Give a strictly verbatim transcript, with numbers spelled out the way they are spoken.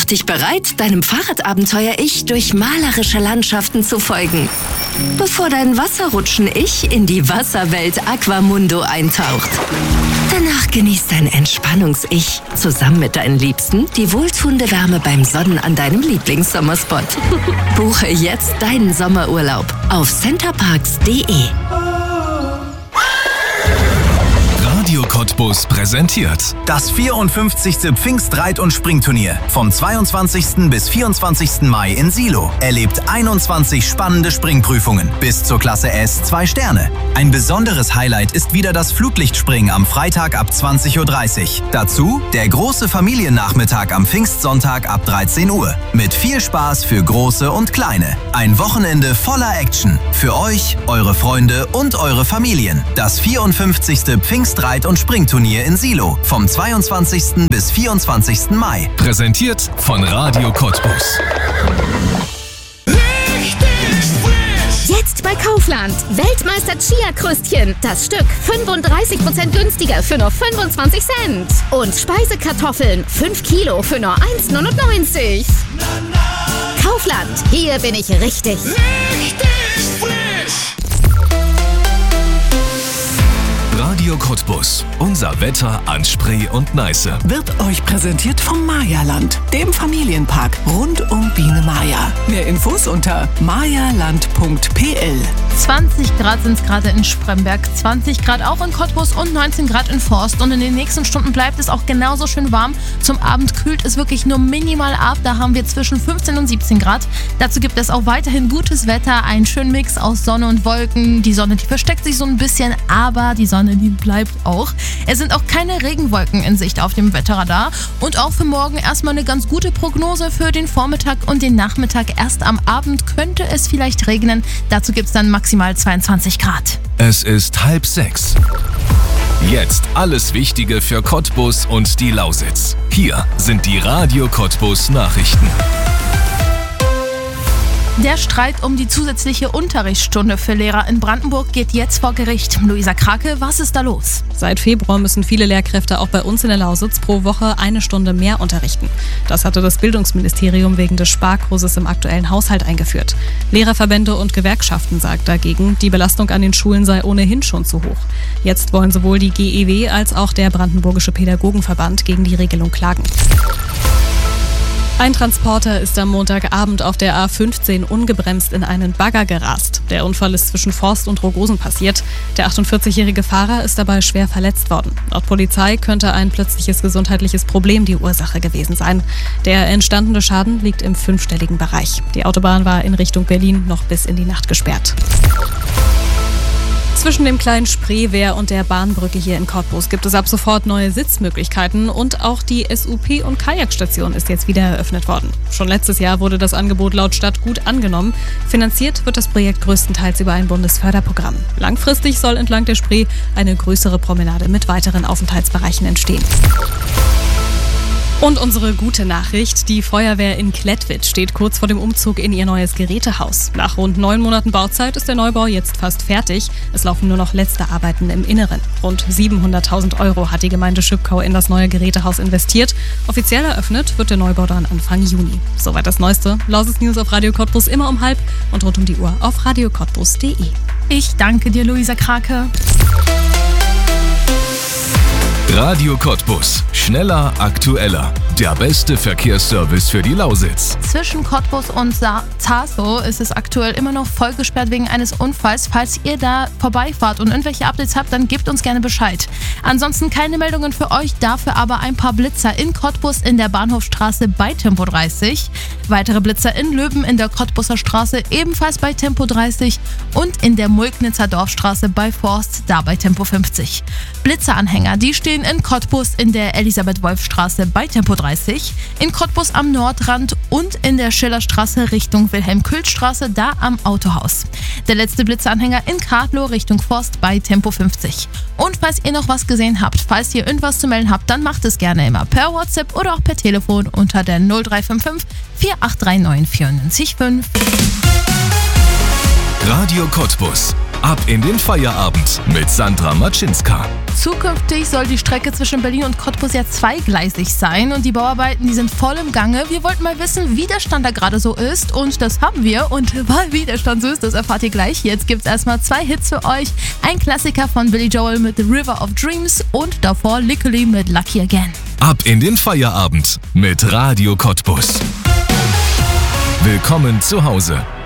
dich bereit, deinem Fahrradabenteuer-Ich durch malerische Landschaften zu folgen, bevor dein Wasserrutschen-Ich in die Wasserwelt Aquamundo eintaucht. Danach genießt dein Entspannungs-Ich zusammen mit deinen Liebsten die wohltuende Wärme beim Sonnen an deinem Lieblingssommerspot. Buche jetzt deinen Sommerurlaub auf centerparks punkt de. Radio Cottbus präsentiert das vierundfünfzigste Pfingstreit- und Springturnier vom zweiundzwanzigsten bis vierundzwanzigsten Mai in Silo. Erlebt einundzwanzig spannende Springprüfungen bis zur Klasse S zwei Sterne. Ein besonderes Highlight ist wieder das Fluglichtspringen am Freitag ab zwanzig Uhr dreißig. Dazu der große Familiennachmittag am Pfingstsonntag ab dreizehn Uhr. Mit viel Spaß für Große und Kleine. Ein Wochenende voller Action. Für euch, eure Freunde und eure Familien. Das vierundfünfzigste Pfingstreit- und Springturnier in Silo vom zweiundzwanzigsten bis vierundzwanzigsten Mai. Präsentiert von Radio Cottbus. Jetzt bei Kaufland. Weltmeister Chia-Krüstchen. Das Stück fünfunddreißig Prozent günstiger für nur fünfundzwanzig Cent. Und Speisekartoffeln. fünf Kilo für nur eins Komma neunundneunzig. Kaufland. Hier bin ich richtig. Richtig frisch. Radio Cottbus. Unser Wetter an Spree und Neiße. Wird euch präsentiert vom Mayaland, dem Familienpark rund um Biene Maya. Mehr Infos unter mayaland punkt p l. zwanzig Grad sind es gerade in Spremberg, zwanzig Grad auch in Cottbus und neunzehn Grad in Forst. Und in den nächsten Stunden bleibt es auch genauso schön warm. Zum Abend kühlt es wirklich nur minimal ab. Da haben wir zwischen fünfzehn und siebzehn Grad. Dazu gibt es auch weiterhin gutes Wetter, einen schönen Mix aus Sonne und Wolken. Die Sonne, die versteckt sich so ein bisschen, aber die Sonne, die bleibt auch. Es sind auch keine Regenwolken in Sicht auf dem Wetterradar. Und auch für morgen erstmal eine ganz gute Prognose für den Vormittag und den Nachmittag. Erst am Abend könnte es vielleicht regnen. Dazu gibt es dann maximal zweiundzwanzig Grad. Es ist halb sechs. Jetzt alles Wichtige für Cottbus und die Lausitz. Hier sind die Radio Cottbus Nachrichten. Der Streit um die zusätzliche Unterrichtsstunde für Lehrer in Brandenburg geht jetzt vor Gericht. Luisa Krake, was ist da los? Seit Februar müssen viele Lehrkräfte auch bei uns in der Lausitz pro Woche eine Stunde mehr unterrichten. Das hatte das Bildungsministerium wegen des Sparkurses im aktuellen Haushalt eingeführt. Lehrerverbände und Gewerkschaften sagen dagegen, die Belastung an den Schulen sei ohnehin schon zu hoch. Jetzt wollen sowohl die G E W als auch der Brandenburgische Pädagogenverband gegen die Regelung klagen. Ein Transporter ist am Montagabend auf der A fünfzehn ungebremst in einen Bagger gerast. Der Unfall ist zwischen Forst und Rogosen passiert. Der achtundvierzigjährige Fahrer ist dabei schwer verletzt worden. Laut Polizei könnte ein plötzliches gesundheitliches Problem die Ursache gewesen sein. Der entstandene Schaden liegt im fünfstelligen Bereich. Die Autobahn war in Richtung Berlin noch bis in die Nacht gesperrt. Zwischen dem kleinen Spreewehr und der Bahnbrücke hier in Cottbus gibt es ab sofort neue Sitzmöglichkeiten und auch die S U P- und Kajakstation ist jetzt wieder eröffnet worden. Schon letztes Jahr wurde das Angebot laut Stadt gut angenommen. Finanziert wird das Projekt größtenteils über ein Bundesförderprogramm. Langfristig soll entlang der Spree eine größere Promenade mit weiteren Aufenthaltsbereichen entstehen. Und unsere gute Nachricht, die Feuerwehr in Klettwitz steht kurz vor dem Umzug in ihr neues Gerätehaus. Nach rund neun Monaten Bauzeit ist der Neubau jetzt fast fertig. Es laufen nur noch letzte Arbeiten im Inneren. Rund siebenhunderttausend Euro hat die Gemeinde Schüppkau in das neue Gerätehaus investiert. Offiziell eröffnet wird der Neubau dann Anfang Juni. Soweit das Neueste. Lausitz News auf Radio Cottbus immer um halb und rund um die Uhr auf radio cottbus punkt de. Ich danke dir, Luisa Krake. Radio Cottbus. Schneller, aktueller. Der beste Verkehrsservice für die Lausitz. Zwischen Cottbus und Sa- Zasow ist es aktuell immer noch voll gesperrt wegen eines Unfalls. Falls ihr da vorbeifahrt und irgendwelche Updates habt, dann gebt uns gerne Bescheid. Ansonsten keine Meldungen für euch, dafür aber ein paar Blitzer in Cottbus in der Bahnhofstraße bei Tempo dreißig. Weitere Blitzer in Löben in der Cottbuser Straße ebenfalls bei Tempo dreißig und in der Mulknitzer Dorfstraße bei Forst, da bei Tempo fünfzig. Blitzeranhänger, die stehen in Cottbus in der Elisabeth-Wolf-Straße bei Tempo dreißig, in Cottbus am Nordrand und in der Schillerstraße Richtung Wilhelm-Kühl-Straße, da am Autohaus. Der letzte Blitzeanhänger in Kartlow Richtung Forst bei Tempo fünfzig. Und falls ihr noch was gesehen habt, falls ihr irgendwas zu melden habt, dann macht es gerne immer per WhatsApp oder auch per Telefon unter der null drei fünf fünf vier acht drei neun vier neun fünf. Radio Cottbus. Ab in den Feierabend mit Sandra Maczynska. Zukünftig soll die Strecke zwischen Berlin und Cottbus ja zweigleisig sein und die Bauarbeiten, die sind voll im Gange. Wir wollten mal wissen, wie der Stand da gerade so ist und das haben wir. Und wie der Stand so ist, das erfahrt ihr gleich. Jetzt gibt's erstmal zwei Hits für euch. Ein Klassiker von Billy Joel mit The River of Dreams und davor Lickily mit Lucky Again. Ab in den Feierabend mit Radio Cottbus. Willkommen zu Hause.